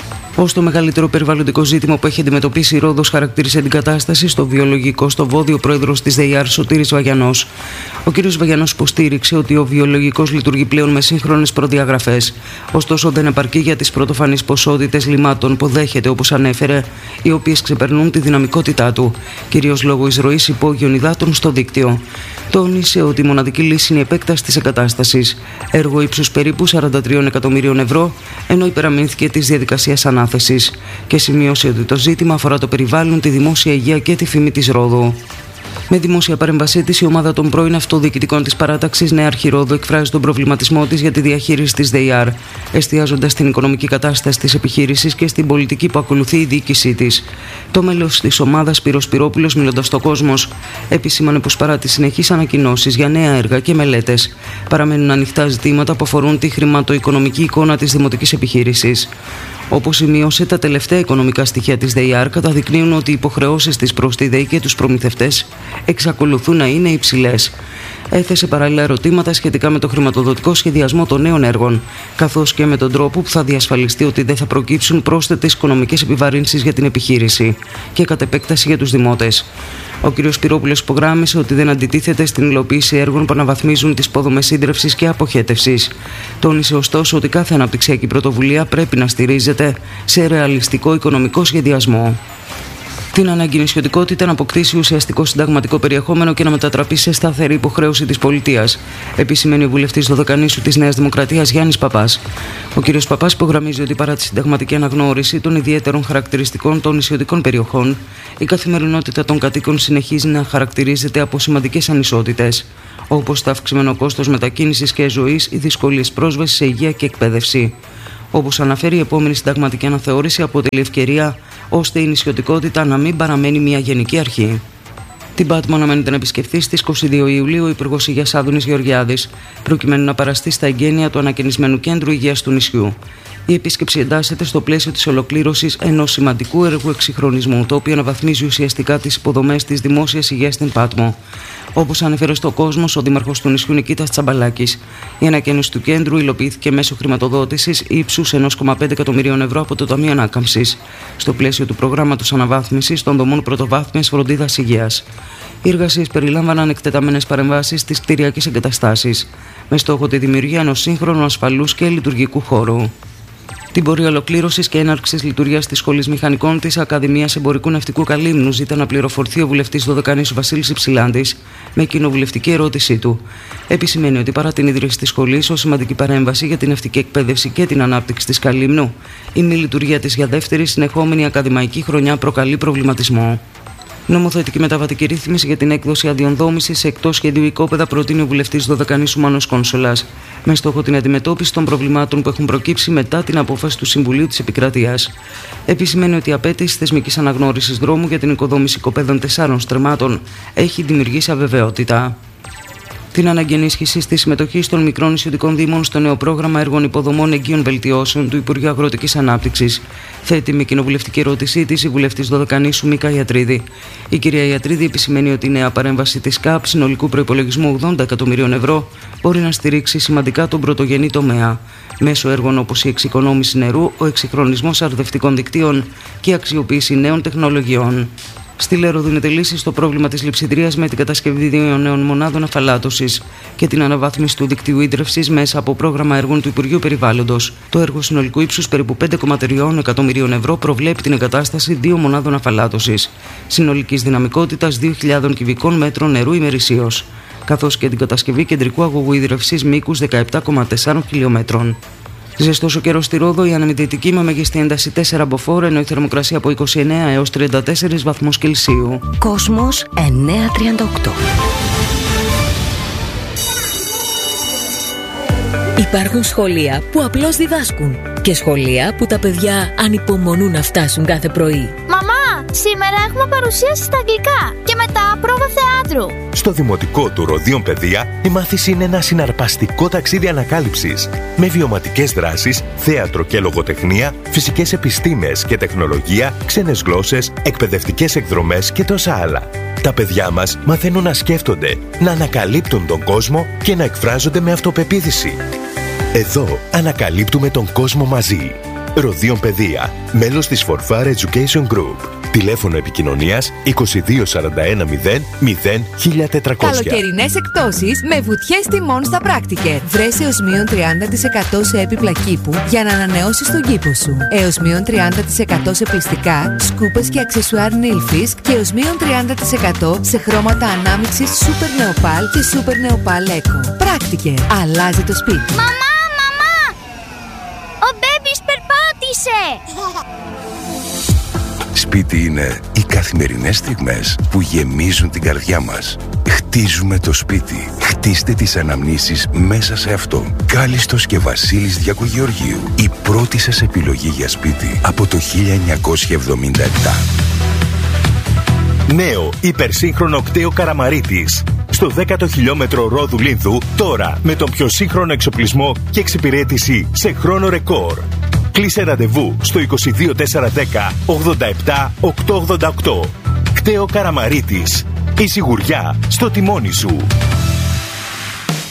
Ως το μεγαλύτερο περιβαλλοντικό ζήτημα που έχει αντιμετωπίσει η Ρόδος, χαρακτήρισε την κατάσταση στο βιολογικό στο Βόδι ο πρόεδρος της ΔΕΙΑΡ Σωτήρης Βαγιανός. Ο κ. Βαγιανός υποστήριξε ότι ο βιολογικός λειτουργεί πλέον με σύγχρονες προδιαγραφές, ωστόσο δεν επαρκεί για τις πρωτοφανείς ποσότητες λιμάτων που δέχεται, όπως ανέφερε, οι οποίες ξεπερνούν τη δυναμικότητά του, κυρίως λόγω εισρωής υπόγειων υδάτων στο δίκτυο. Τόνισε ότι η μοναδική λύση είναι η επέκταση της εγκατάστασης, έργο ύψους περίπου σαράντα τρία εκατομμυρίων ευρώ, ενώ υπεραμείνθηκε της διαδικασίας ανάθεσης, και σημείωσε ότι το ζήτημα αφορά το περιβάλλον, τη δημόσια υγεία και τη φήμη της Ρόδου. Με δημόσια παρέμβασή της, η ομάδα των πρώην αυτοδιοικητικών της παράταξης Νέα Αρχή Ρόδου εκφράζει τον προβληματισμό της για τη διαχείριση της ΔΕΙΑΡ, εστιάζοντας στην οικονομική κατάσταση της επιχείρησης και στην πολιτική που ακολουθεί η διοίκησή της. Το μέλος της ομάδας, Σπύρος Σπυρόπουλος, μιλώντας στο Κόσμος, επισήμανε πως παρά τις συνεχείς ανακοινώσεις για νέα έργα και μελέτες, παραμένουν ανοιχτά ζητήματα που αφορούν τη χρηματοοικονομική εικόνα της δημοτικής επιχείρησης. Όπως σημείωσε, τα τελευταία οικονομικά στοιχεία της ΔΕΙΑΡ καταδεικνύουν ότι οι υποχρεώσεις της προς τη ΔΕΗ και τους προμηθευτές εξακολουθούν να είναι υψηλές. Έθεσε παράλληλα ερωτήματα σχετικά με το χρηματοδοτικό σχεδιασμό των νέων έργων, καθώς και με τον τρόπο που θα διασφαλιστεί ότι δεν θα προκύψουν πρόσθετες οικονομικές επιβαρύνσεις για την επιχείρηση και κατ' επέκταση για τους δημότες. Ο κ. Σπυρόπουλος υπογράμμισε ότι δεν αντιτίθεται στην υλοποίηση έργων που αναβαθμίζουν τις υποδομές σύντρευσης και αποχέτευσης. Τόνισε ωστόσο ότι κάθε αναπτυξιακή πρωτοβουλία πρέπει να στηρίζεται σε ρεαλιστικό οικονομικό σχεδιασμό. την ανάγκη νησιωτικότητα να αποκτήσει ουσιαστικό συνταγματικό περιεχόμενο και να μετατραπεί σε σταθερή υποχρέωση της πολιτείας, επισημαίνει ο βουλευτής Δωδεκανήσου της Νέας Δημοκρατίας Γιάννης Παπάς. Ο κ. Παπάς υπογραμμίζει ότι παρά τη συνταγματική αναγνώριση των ιδιαίτερων χαρακτηριστικών των νησιωτικών περιοχών, η καθημερινότητα των κατοίκων συνεχίζει να χαρακτηρίζεται από σημαντικές ανισότητες, όπως το αυξημένο κόστος μετακίνησης και ζωής, οι δυσκολίες πρόσβασης σε υγεία και εκπαίδευση. Όπως αναφέρει, η επόμενη συνταγματική αναθεώρηση αποτελεί ευκαιρία ώστε η νησιωτικότητα να μην παραμένει μια γενική αρχή. Την Πάτμο αναμένεται να επισκεφθεί στις είκοσι δύο Ιουλίου ο Υπουργός Υγείας Άδωνης Γεωργιάδης, προκειμένου να παραστεί στα εγγένεια του ανακαινισμένου Κέντρου Υγείας του νησιού. Η επίσκεψη εντάσσεται στο πλαίσιο της ολοκλήρωσης ενός σημαντικού έργου εξυγχρονισμού, το οποίο αναβαθμίζει ουσιαστικά τις υποδομές της δημόσιας υγείας στην Πάτμο. Όπως ανέφερε στο Κόσμος ο Δήμαρχος του νησιού Νικήτας Τσαμπαλάκης, η ανακαίνιση του κέντρου υλοποιήθηκε μέσω χρηματοδότησης ύψους ένα κόμμα πέντε εκατομμυρίων ευρώ από το Ταμείο Ανάκαμψης, στο πλαίσιο του προγράμματος αναβάθμισης των δομών πρωτοβάθμιας φροντίδας υγείας. Οι εργασίες περιλάμβαναν εκτεταμένες παρεμβάσεις στις κτηριακές εγκαταστάσεις, με στόχο τη δημιουργία ενός σύγχρονου, ασφαλούς και λειτουργικού χώρου. Την πορεία ολοκλήρωσης και έναρξης λειτουργίας της Σχολής Μηχανικών της Ακαδημίας Εμπορικού Ναυτικού Καλύμνου ζητά να πληροφορθεί ο βουλευτής Δωδεκανήσου Βασίλης Υψηλάντης με κοινοβουλευτική ερώτησή του. Επισημαίνει ότι παρά την ίδρυση της σχολής ως σημαντική παρέμβαση για την ναυτική εκπαίδευση και την ανάπτυξη της Καλύμνου, η μη λειτουργία της για δεύτερη συνεχόμενη ακαδημαϊκή χρονιά προκαλεί προβληματισμό. Νομοθετική μεταβατική ρύθμιση για την έκδοση αδειών δόμησης σε εκτός σχεδίου οικόπεδα προτείνει ο βουλευτής Δωδεκανήσου Μάνος Κόνσολας, με στόχο την αντιμετώπιση των προβλημάτων που έχουν προκύψει μετά την απόφαση του Συμβουλίου της Επικρατείας. Επισημαίνει ότι η απέτηση θεσμικής αναγνώρισης δρόμου για την οικοδόμηση οικοπαίδων τεσσάρων στρεμμάτων έχει δημιουργήσει αβεβαιότητα. Την ανάγκη ενίσχυσης της συμμετοχής των μικρών νησιωτικών δήμων στο νέο πρόγραμμα έργων υποδομών εγκύων βελτιώσεων του Υπουργείου Αγροτικής Ανάπτυξης, θέτει με κοινοβουλευτική ερώτησή της η βουλευτής Δωδεκανήσου Μίκα Ιατρίδη. Η κυρία Ιατρίδη επισημαίνει ότι η νέα παρέμβαση της ΚΑΠ συνολικού προϋπολογισμού ογδόντα εκατομμυρίων ευρώ μπορεί να στηρίξει σημαντικά τον πρωτογενή τομέα, μέσω έργων όπως η εξοικονόμηση νερού, ο εξυγχρονισμός αρδευτικών δικτύων και η αξιοποίηση νέων τεχνολογιών. Στη Λέρο δίνεται λύση στο πρόβλημα της λειψιδρίας με την κατασκευή δύο νέων μονάδων αφαλάτωσης και την αναβάθμιση του δικτύου ίδρευσης μέσα από πρόγραμμα έργων του Υπουργείου Περιβάλλοντος. Το έργο συνολικού ύψους περίπου πέντε κόμμα τρία εκατομμυρίων ευρώ προβλέπει την εγκατάσταση δύο μονάδων αφαλάτωσης, συνολικής δυναμικότητας δύο χιλιάδες κυβικών μέτρων νερού ημερησίως, καθώς και την κατασκευή κεντρικού αγωγού ίδρευσης μήκους δεκαεπτά κόμμα τέσσερα χιλιόμετρων. Ζεστός ο καιρός στη Ρόδο, η αναμετρητική με μεγιστή ένταση τέσσερα μποφόρ, ενώ η θερμοκρασία από είκοσι εννέα έως τριάντα τέσσερις βαθμούς Κελσίου. Κόσμος εννιακόσια τριάντα οκτώ. Υπάρχουν σχολεία που απλώς διδάσκουν και σχολεία που τα παιδιά ανυπομονούν να φτάσουν κάθε πρωί. Μαμά, σήμερα έχουμε παρουσίαση στα αγγλικά και μετά πρόβα θεάτρου. Στο Δημοτικό του Ροδιών Παιδεία, η μάθηση είναι ένα συναρπαστικό ταξίδι ανακάλυψης με βιωματικές δράσεις, θέατρο και λογοτεχνία, φυσικές επιστήμες και τεχνολογία, ξένες γλώσσες, εκπαιδευτικές εκδρομές και τόσα άλλα. Τα παιδιά μας μαθαίνουν να σκέφτονται, να ανακαλύπτουν τον κόσμο και να εκφράζονται με αυτοπεποίθηση. Εδώ ανακαλύπτουμε τον κόσμο μαζί. Ροδιών Παιδεία, μέλος της Forfar Education Group. Τηλέφωνο επικοινωνίας είκοσι δύο σαράντα ένα μηδέν μηδέν χίλια τετρακόσια. Καλοκαιρινές εκτόσεις με βουτιές τιμών στα Πράκτικερ. Βρες έως μείον τριάντα τοις εκατό σε έπιπλα κήπου για να ανανεώσεις τον κήπο σου. Έως μείον τριάντα τοις εκατό σε πλυστικά, σκούπες και αξεσουάρ Nilfisk και έως μείον τριάντα τοις εκατό σε χρώματα ανάμειξης Super Neopal και Super Neopal Eco. Πράκτικερ. Αλλάζει το σπίτι. Μαμά, μαμά! Ο μπέμπις περπάτησε! Σπίτι είναι οι καθημερινές στιγμές που γεμίζουν την καρδιά μας. Χτίζουμε το σπίτι. Χτίστε τις αναμνήσεις μέσα σε αυτό. Κάλιστος και Βασίλης Διακογεωργίου. Η πρώτη σας επιλογή για σπίτι από το χίλια εννιακόσια εβδομήντα επτά. Νέο υπερσύγχρονο κτέο Καραμαρίτης. Στο δέκατο χιλιόμετρο Ρόδου Λίνθου, τώρα με τον πιο σύγχρονο εξοπλισμό και εξυπηρέτηση σε χρόνο ρεκόρ. Κλείσε ραντεβού στο είκοσι δύο τετρακόσια δέκα ογδόντα επτά οκτακόσια ογδόντα οκτώ. Κτέο Καραμαρίτης. Η σιγουριά στο τιμόνι σου.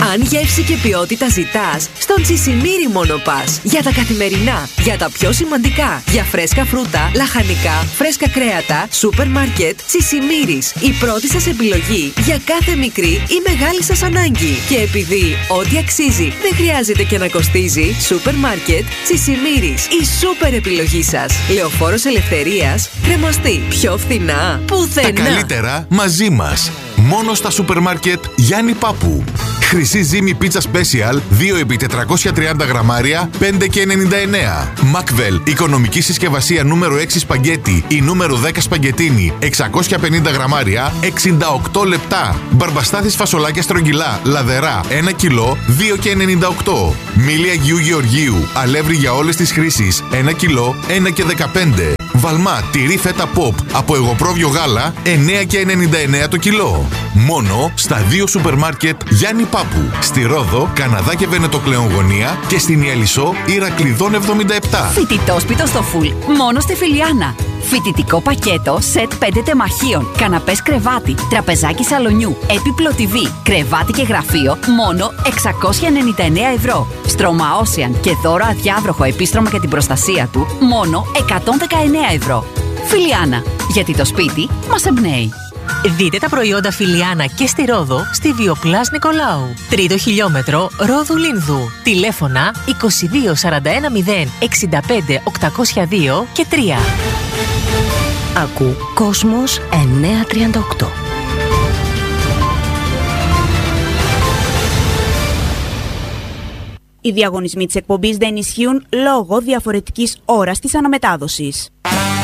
Αν γεύση και ποιότητα ζητάς, στον Τσισιμήρι μόνο πας. Για τα καθημερινά, για τα πιο σημαντικά, για φρέσκα φρούτα, λαχανικά, φρέσκα κρέατα, σούπερ μάρκετ, Τσισιμήρις. Η πρώτη σας επιλογή για κάθε μικρή ή μεγάλη σας ανάγκη. Και επειδή ό,τι αξίζει δεν χρειάζεται και να κοστίζει, σούπερ μάρκετ, Τσισιμήρις. Η σούπερ επιλογή σας. Λεωφόρος Ελευθερίας, Κρεμαστή. Πιο φθηνά, πουθενά. Τα καλύτερα μαζί μας. Μόνο στα σούπερ μάρκετ Γιάννη Πάπου. Χρυσή ζύμη πίτσα special δύο επί τετρακόσια τριάντα γραμμάρια πέντε και ενενήντα εννέα. Μακβέλ οικονομική συσκευασία νούμερο έξι σπαγκέτι ή νούμερο δέκα σπαγκετίνι εξακόσια πενήντα γραμμάρια εξήντα οκτώ λεπτά. Μπαρμπαστάθης φασολάκια στρογγυλά λαδερά ένα κιλό δύο και ενενήντα οκτώ. Μήλι Αγίου Γεωργίου αλεύρι για όλες τις χρήσεις ένα κιλό ένα και δεκαπέντε. Βαλμά τυρί φέτα pop από εγωπρόβιο γάλα εννέα και ενενήντα εννέα το κιλό. Μόνο στα δύο σούπερ μάρκετ Γιάννη Πάπου. Στη Ρόδο, Καναδά και Βενετοκλεόν γωνία και στην Ιαλισσό Ηρακλειδών εβδομήντα επτά. Φοιτητό σπίτι στο φουλ, μόνο στη Φιλιάνα. Φοιτητικό πακέτο, σετ πέντε τεμαχίων, καναπές κρεβάτι, τραπεζάκι σαλονιού, έπιπλο τι βι, κρεβάτι και γραφείο, μόνο εξακόσια ενενήντα εννέα ευρώ. Στρώμα Ocean και δώρο αδιάβροχο επίστρωμα για την προστασία του, μόνο εκατόν δεκαεννέα ευρώ. Φιλιάνα, γιατί το σπίτι μας εμπνέει. Δείτε τα προϊόντα Φιλιάνα και στη Ρόδο, στη Βιοπλάς Νικολάου. Τρίτο χιλιόμετρο Ρόδου Λίνδου. Τηλέφωνα είκοσι δύο σαράντα ένα μηδέν εξήντα πέντε οκτακόσια δύο και τρία. Ακού Κόσμος εννιακόσια τριάντα οκτώ. Οι διαγωνισμοί της εκπομπής δεν ισχύουν λόγω διαφορετικής ώρας της αναμετάδοσης.